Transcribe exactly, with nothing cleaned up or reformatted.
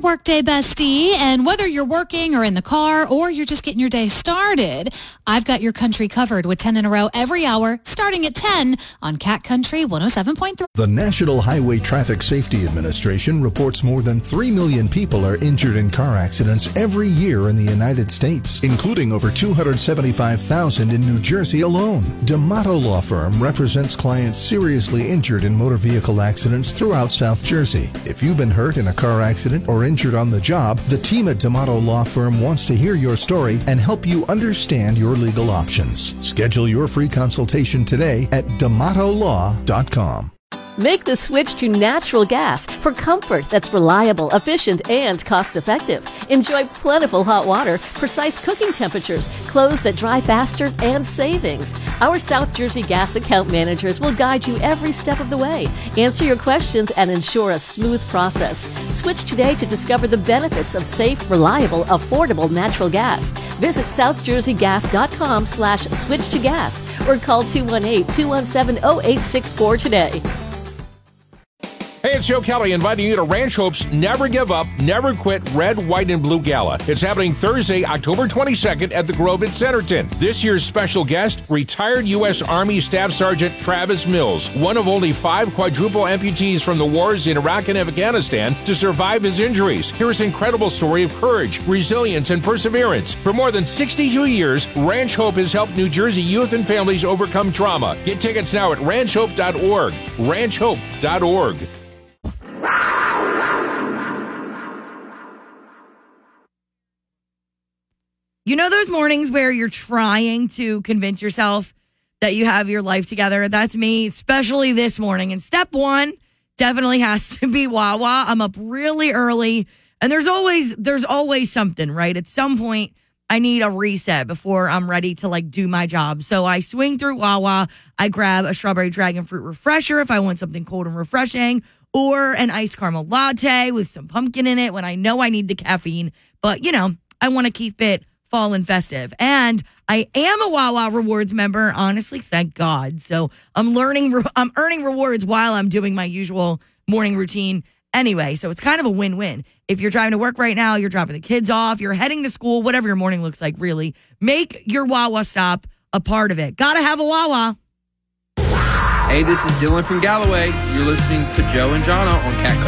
Workday Bestie, and whether you're working or in the car or you're just getting your day started, I've got your country covered with ten in a row every hour, starting at ten on Cat Country one oh seven point three. The National Highway Traffic Safety Administration reports more than three million people are injured in car accidents every year in the United States, including over two hundred seventy-five thousand in New Jersey alone. D'Amato Law Firm represents clients seriously injured in motor vehicle accidents throughout South Jersey. If you've been hurt in a car accident or injured on the job, the team at D'Amato Law Firm wants to hear your story and help you understand your legal options. Schedule your free consultation today at D'Amato Law dot com. Make the switch to natural gas for comfort that's reliable, efficient, and cost-effective. Enjoy plentiful hot water, precise cooking temperatures, clothes that dry faster, and savings. Our South Jersey gas account managers will guide you every step of the way, answer your questions, and ensure a smooth process. Switch today to discover the benefits of safe, reliable, affordable natural gas. Visit southjerseygas.com slash switch to gas or call two one eight, two one seven, oh eight six four today. Hey, it's Joe Kelly inviting you to Ranch Hope's Never Give Up, Never Quit Red, White, and Blue Gala. It's happening Thursday, October twenty-second at the Grove at Centerton. This year's special guest, retired U S Army Staff Sergeant Travis Mills, one of only five quadruple amputees from the wars in Iraq and Afghanistan to survive his injuries. Hear his incredible story of courage, resilience, and perseverance. For more than sixty-two years, Ranch Hope has helped New Jersey youth and families overcome trauma. Get tickets now at ranch hope dot org. ranch hope dot org. You know those mornings where you're trying to convince yourself that you have your life together? That's me, especially this morning. And step one definitely has to be Wawa. I'm up really early, and there's always there's always something, right? At some point, I need a reset before I'm ready to like do my job. So I swing through Wawa. I grab a strawberry dragon fruit refresher if I want something cold and refreshing, or an iced caramel latte with some pumpkin in it when I know I need the caffeine. But, you know, I want to keep it fall and festive. And I am a Wawa Rewards member, honestly, thank God. So I'm learning, I'm earning rewards while I'm doing my usual morning routine anyway. So it's kind of a win-win. If you're driving to work right now, you're dropping the kids off, you're heading to school, whatever your morning looks like, really, make your Wawa stop a part of it. Gotta have a Wawa. Hey, this is Dylan from Galloway. You're listening to Joe and Jonna on Cat